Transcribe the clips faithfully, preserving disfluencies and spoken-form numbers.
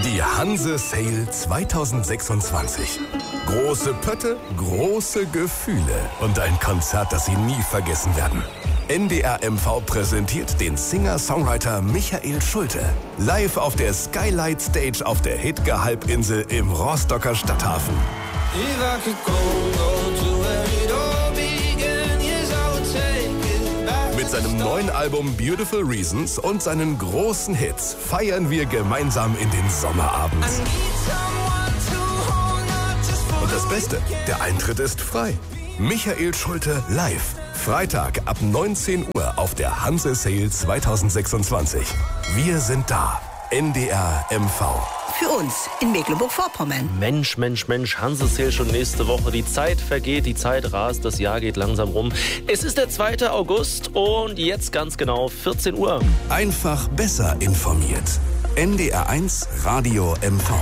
Die Hanse Sale zwanzig sechsundzwanzig. Große Pötte, große Gefühle und ein Konzert, das Sie nie vergessen werden. N D R M V präsentiert den Singer-Songwriter Michael Schulte. Live auf der Skylight Stage auf der Hidge-Halbinsel im Rostocker Stadthafen. Mit seinem neuen Album Beautiful Reasons und seinen großen Hits feiern wir gemeinsam in den Sommerabend. Und das Beste, der Eintritt ist frei. Michael Schulte live. Freitag ab neunzehn Uhr auf der Hanse Sale zwanzig sechsundzwanzig. Wir sind da. N D R M V. Für uns in Mecklenburg-Vorpommern. Mensch, Mensch, Mensch, Hanse Sale schon nächste Woche. Die Zeit vergeht, die Zeit rast, das Jahr geht langsam rum. Es ist der zweite August und jetzt ganz genau vierzehn Uhr. Einfach besser informiert. N D R eins Radio M V.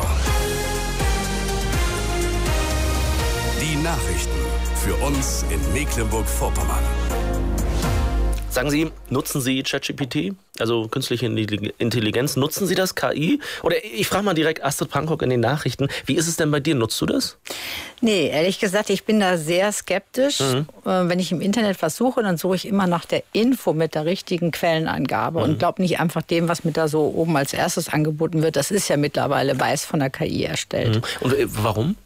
Die Nachrichten für uns in Mecklenburg-Vorpommern. Sagen Sie, nutzen Sie ChatGPT, also künstliche Intelligenz, nutzen Sie das, K I? Oder ich frage mal direkt Astrid Pankok in den Nachrichten, wie ist es denn bei dir, nutzt du das? Nee, ehrlich gesagt, ich bin da sehr skeptisch. Mhm. Wenn ich im Internet was suche, dann suche ich immer nach der Info mit der richtigen Quellenangabe mhm. und glaube nicht einfach dem, was mir da so oben als erstes angeboten wird. Das ist ja mittlerweile weiß von der K I erstellt. Mhm. Und warum?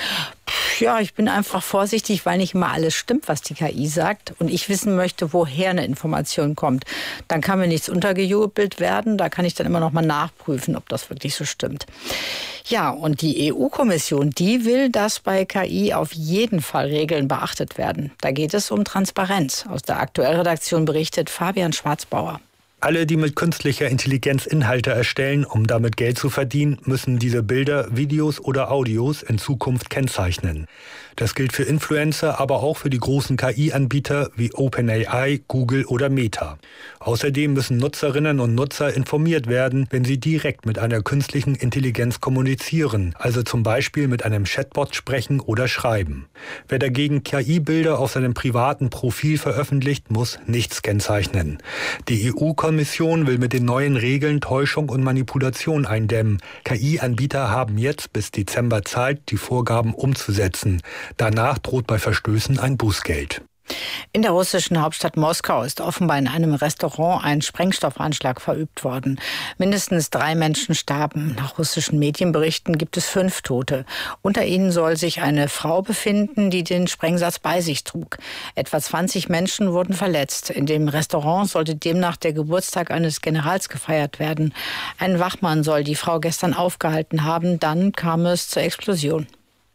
Ja, ich bin einfach vorsichtig, weil nicht immer alles stimmt, was die K I sagt. Und ich wissen möchte, woher eine Information kommt. Dann kann mir nichts untergejubelt werden. Da kann ich dann immer noch mal nachprüfen, ob das wirklich so stimmt. Ja, und die E U-Kommission, die will, dass bei K I auf jeden Fall Regeln beachtet werden. Da geht es um Transparenz. Aus der Aktuellredaktion berichtet Fabian Schwarzbauer. Alle, die mit künstlicher Intelligenz Inhalte erstellen, um damit Geld zu verdienen, müssen diese Bilder, Videos oder Audios in Zukunft kennzeichnen. Das gilt für Influencer, aber auch für die großen K I-Anbieter wie OpenAI, Google oder Meta. Außerdem müssen Nutzerinnen und Nutzer informiert werden, wenn sie direkt mit einer künstlichen Intelligenz kommunizieren, also zum Beispiel mit einem Chatbot sprechen oder schreiben. Wer dagegen K I-Bilder auf seinem privaten Profil veröffentlicht, muss nichts kennzeichnen. Die E U-Kommission will mit den neuen Regeln Täuschung und Manipulation eindämmen. K I-Anbieter haben jetzt bis Dezember Zeit, die Vorgaben umzusetzen. Danach droht bei Verstößen ein Bußgeld. In der russischen Hauptstadt Moskau ist offenbar in einem Restaurant ein Sprengstoffanschlag verübt worden. Mindestens drei Menschen starben. Nach russischen Medienberichten gibt es fünf Tote. Unter ihnen soll sich eine Frau befinden, die den Sprengsatz bei sich trug. Etwa zwanzig Menschen wurden verletzt. In dem Restaurant sollte demnach der Geburtstag eines Generals gefeiert werden. Ein Wachmann soll die Frau gestern aufgehalten haben. Dann kam es zur Explosion.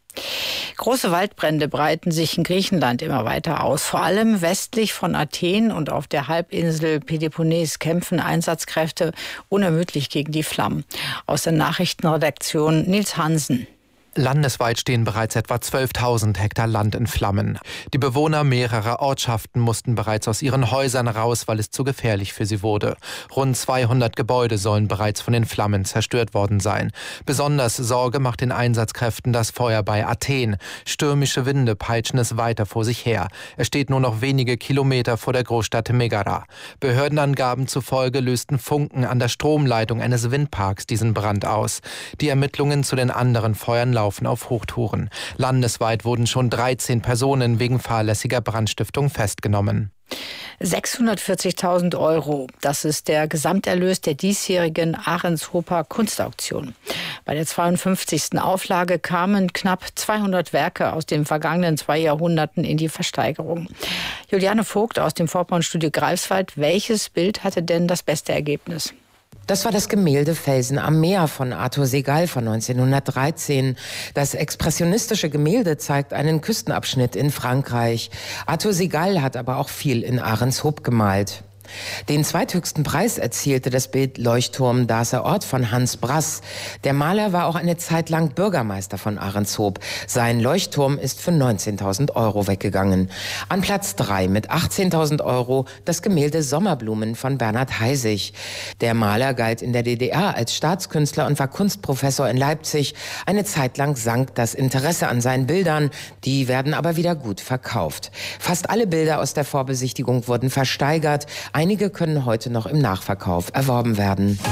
Große Waldbrände breiten sich in Griechenland immer weiter aus. Vor allem westlich von Athen und auf der Halbinsel Peloponnes kämpfen Einsatzkräfte unermüdlich gegen die Flammen. Aus der Nachrichtenredaktion Nils Hansen. Landesweit stehen bereits etwa zwölftausend Hektar Land in Flammen. Die Bewohner mehrerer Ortschaften mussten bereits aus ihren Häusern raus, weil es zu gefährlich für sie wurde. Rund zweihundert Gebäude sollen bereits von den Flammen zerstört worden sein. Besonders Sorge macht den Einsatzkräften das Feuer bei Athen. Stürmische Winde peitschen es weiter vor sich her. Es steht nur noch wenige Kilometer vor der Großstadt Megara. Behördenangaben zufolge lösten Funken an der Stromleitung eines Windparks diesen Brand aus. Die Ermittlungen zu den anderen Feuern laufen auf Hochtouren. Landesweit wurden schon dreizehn Personen wegen fahrlässiger Brandstiftung festgenommen. sechshundertvierzigtausend Euro, das ist der Gesamterlös der diesjährigen Ahrenshofer Kunstauktion. Bei der zweiundfünfzigsten Auflage kamen knapp zweihundert Werke aus den vergangenen zwei Jahrhunderten in die Versteigerung. Juliane Vogt aus dem Vorpommernstudio Greifswald, welches Bild hatte denn das beste Ergebnis? Das war das Gemälde Felsen am Meer von Arthur Segal von neunzehnhundertdreizehn. Das expressionistische Gemälde zeigt einen Küstenabschnitt in Frankreich. Arthur Segal hat aber auch viel in Ahrenshoop gemalt. Den zweithöchsten Preis erzielte das Bild Leuchtturm Daser Ort von Hans Brass. Der Maler war auch eine Zeit lang Bürgermeister von Ahrenshoop. Sein Leuchtturm ist für neunzehntausend Euro weggegangen. An Platz drei mit achtzehntausend Euro das Gemälde Sommerblumen von Bernhard Heisig. Der Maler galt in der D D R als Staatskünstler und war Kunstprofessor in Leipzig. Eine Zeit lang sank das Interesse an seinen Bildern. Die werden aber wieder gut verkauft. Fast alle Bilder aus der Vorbesichtigung wurden versteigert. Einige können heute noch im Nachverkauf erworben werden.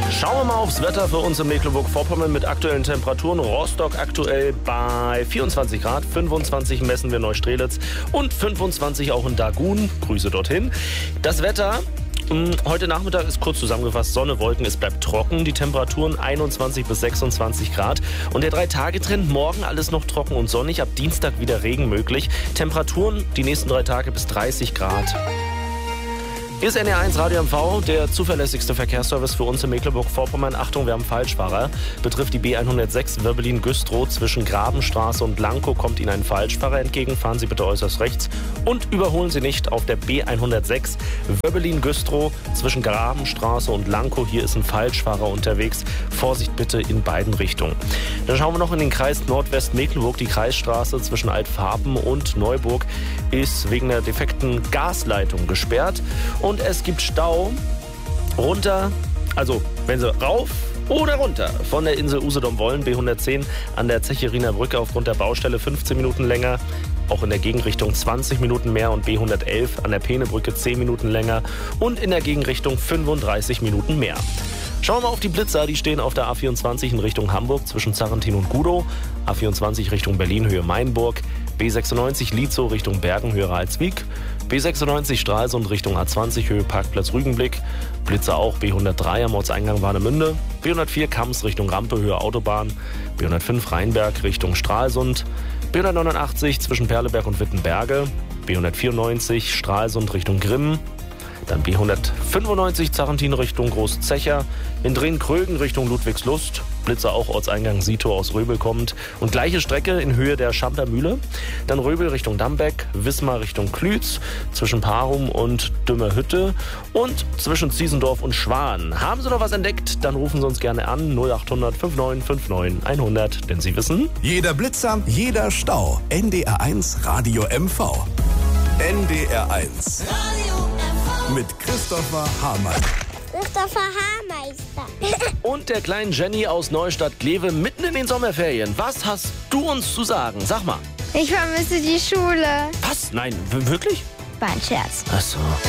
Schauen wir mal aufs Wetter für uns in Mecklenburg-Vorpommern mit aktuellen Temperaturen. Rostock aktuell bei vierundzwanzig Grad, fünfundzwanzig messen wir Neustrelitz und fünfundzwanzig auch in Dagun. Grüße dorthin. Das Wetter heute Nachmittag ist kurz zusammengefasst Sonne, Wolken, es bleibt trocken. Die Temperaturen einundzwanzig bis sechsundzwanzig Grad. Und der Drei-Tage-Trend, morgen alles noch trocken und sonnig, ab Dienstag wieder Regen möglich. Temperaturen die nächsten drei Tage bis dreißig Grad. Hier ist N D R eins Radio M V, der zuverlässigste Verkehrsservice für uns in Mecklenburg-Vorpommern. Achtung, wir haben Falschfahrer. Betrifft die B hundertsechs Wöbbelin-Güstrow zwischen Grabenstraße und Lankow kommt Ihnen ein Falschfahrer entgegen. Fahren Sie bitte äußerst rechts und überholen Sie nicht auf der B hundertsechs Wöbbelin-Güstrow zwischen Grabenstraße und Lankow. Hier ist ein Falschfahrer unterwegs. Vorsicht bitte in beiden Richtungen. Dann schauen wir noch in den Kreis Nordwest-Mecklenburg. Die Kreisstraße zwischen Altfarben und Neuburg ist wegen der defekten Gasleitung gesperrt. Und es gibt Stau runter, also wenn Sie rauf oder runter von der Insel Usedom wollen, B hundertzehn an der Zecheriner Brücke aufgrund der Baustelle fünfzehn Minuten länger, auch in der Gegenrichtung zwanzig Minuten mehr und B hundertelf an der Peenebrücke zehn Minuten länger und in der Gegenrichtung fünfunddreißig Minuten mehr. Schauen wir mal auf die Blitzer, die stehen auf der A vierundzwanzig in Richtung Hamburg zwischen Zarrentin und Gudow, A vierundzwanzig Richtung Berlin Höhe Mainburg, B sechsundneunzig Lietzow Richtung Bergen Höhe Ralswiek, B sechsundneunzig Stralsund Richtung A zwanzig Höhe Parkplatz Rügenblick, Blitzer auch B hundertdrei am Ortseingang Warnemünde, B hundertvier Kamms Richtung Rampe Höhe Autobahn, B hundertfünf Rheinberg Richtung Stralsund, B hundertneunundachtzig zwischen Perleberg und Wittenberge, B hundertvierundneunzig Stralsund Richtung Grimmen, dann B hundertfünfundneunzig Zarrentin Richtung Großzecher, in Drin-Krögen Richtung Ludwigslust, Blitzer auch Ortseingang Sito aus Röbel kommt und gleiche Strecke in Höhe der Schamper Mühle, dann Röbel Richtung Dambeck, Wismar Richtung Klütz, zwischen Parum und Dümmerhütte und zwischen Ziesendorf und Schwan. Haben Sie noch was entdeckt? Dann rufen Sie uns gerne an null achthundert neunundfünfzig neunundfünfzig hundert, denn Sie wissen... Jeder Blitzer, jeder Stau. N D R eins Radio M V. N D R eins. Radio M V. Mit Christopher Hamann. Christopher Haarmeister. Und der kleinen Jenny aus Neustadt-Glewe mitten in den Sommerferien. Was hast du uns zu sagen? Sag mal. Ich vermisse die Schule. Was? Nein, w- wirklich? War ein Scherz. Ach so.